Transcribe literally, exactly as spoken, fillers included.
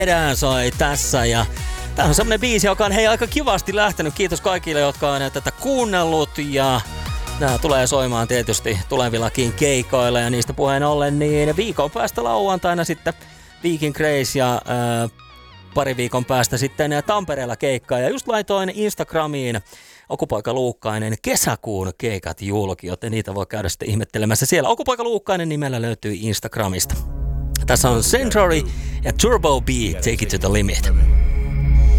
Erään soi tässä ja tää on semmonen biisi, joka on hei aika kivasti lähtenyt. Kiitos kaikille, jotka on tätä kuunnellut ja nää tulee soimaan tietysti tulevillakin keikoilla ja niistä puheen ollen niin viikon päästä lauantaina sitten Viking Grace ja ää, pari viikon päästä sitten Tampereella keikkaa ja just laitoin Instagramiin Okupoika Luukkainen kesäkuun keikat julki, joten niitä voi käydä sitten ihmettelemässä siellä. Okupoika Luukkainen nimellä löytyy Instagramista. Tässä on Century ja Turbo Beat, Take It to the Limit.